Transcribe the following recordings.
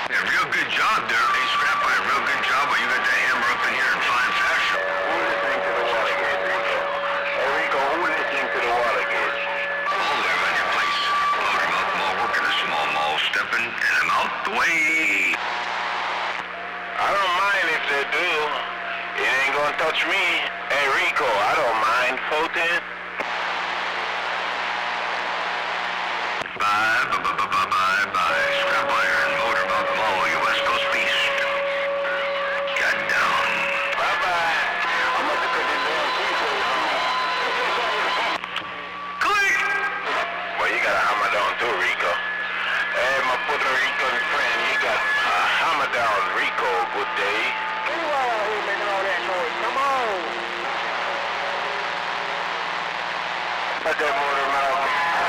Yeah, real good job there. Hey, Scrap Iron, real good job. But you got that hammer up in here in fine fashion. Who listening to the water gauge, Rico? Hey, Rico, who listening to the water gauge? Hold there on your place. Loading up mall, working a small mall, stepping, and I'm out the way. I don't mind if they do. It ain't gonna touch me. Hey, Rico, I don't mind. 410. Bye, bye, bye, bye, bye, bye. Scrap Iron, Motor Mouth Mall, your West Coast Beast. Got down. Bye-bye. I'm about to cut this damn people. Click! Well, you got a hammer down too, Rico. Hey, my Puerto Rican friend, you got a hammer down, Rico. Good day. Who out here making all that noise? Come on. But that motor mouth.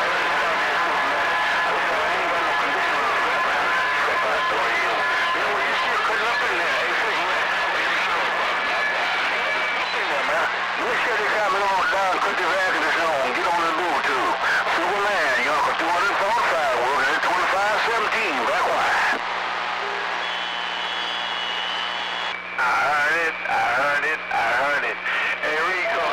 I heard it. Hey, Rico.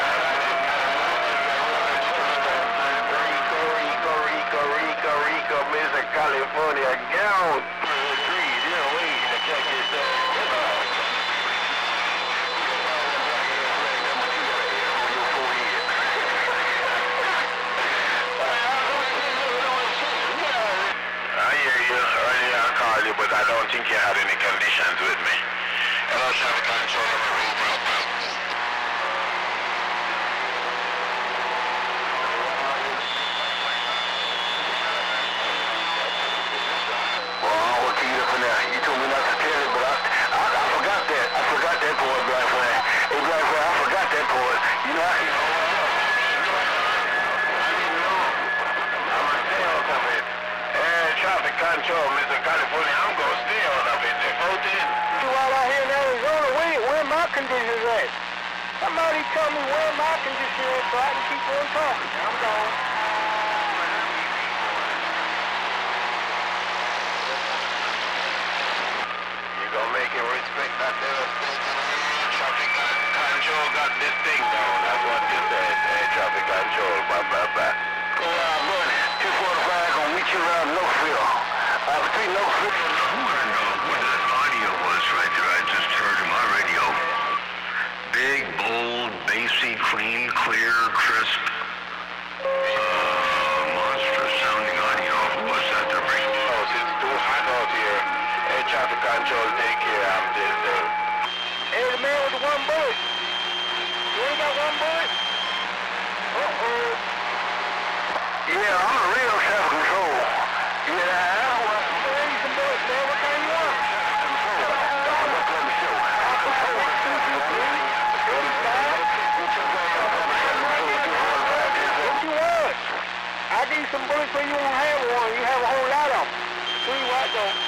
Rico, Mr. California, get on. Trees, you know, wait to check this I hear you. Earlier I called you, but I don't think you had any conditions with me. Hello, traffic control. You told me not to tell it, but I forgot that. I forgot that part, Black Flag. Hey, Black Flag, I forgot that part. You know, I didn't know. I'm going to stay on top of it. Hey, traffic control, Mr. California, I'm going to stay on top of it. You all out here in Arizona, where my conditions at? Somebody tell me where my conditions at so I can keep on talking. I'm gone. Gonna make him respect that little traffic control got this thing down. That's what you said. Hey, traffic control, blah. Go out, run. 245 gonna meet you around Northfield. Between Northfield. I want to know what that audio was right there. I just heard in my radio. Big, bold, bassy, clean, clear, crisp. Monstrous sounding audio. Who was that there, Rick? Oh, it's too hot out here. Hey, traffic control, take care of this thing. Hey, the man with the one bullet. You ain't got one bullet? Uh-oh. Yeah, I'm a real traffic control. Yeah, I need some bullets, man. What kind you want? let me show. What you want? I need some bullets so you won't have one. You have a whole lot of them. Tell you what, though.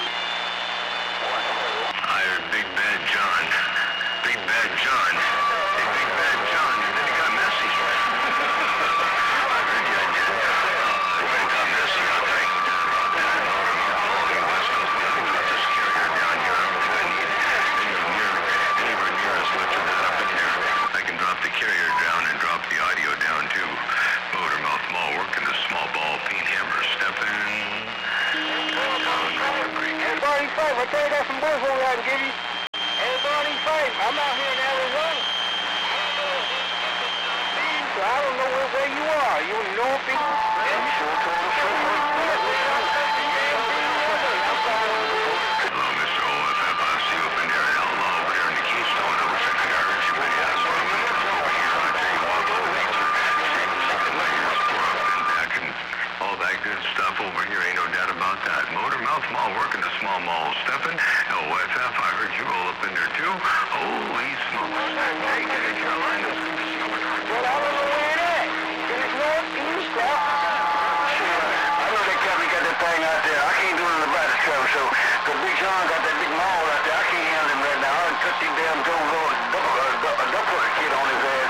I heard Big Bad John. Big Bad John. Hey, Big Bad John. And then it got messy. I heard you did. It got messy out there. West Coast, nothing but this carrier down here. I don't think I need anywhere near as much of that up in here. I can drop the carrier down and drop the audio down too. Motor Mouth Mall working the small ball peen hammer stepping. Hey, Barney Fife, I tell you got some bullets over there I can give you. Hey, Barney Fife, I'm out here in Arizona. So I don't know where you are. You in North Beach? You sure told us so? Hello, Mr. OFF. I see you up in there. Hello, over there in the Keystone. I wish I could have heard you, but yeah, that's what I'm going to come over here. I'll tell you all those things. Shaking my ears, pour up and back, and all that good stuff over here. Ain't no doubt about that. Motor Mouth Mall working the small mall. Stepping. OFF, I heard you all up in there too. Holy smokes. Hey, get in Carolina. Well, I don't know where it is. It's northeast, I know they got that thing out there. I can't do it in the back of so the Big John got that big mall out there. I can't handle him right now. I cut these damn Jones on a double kid on his ass.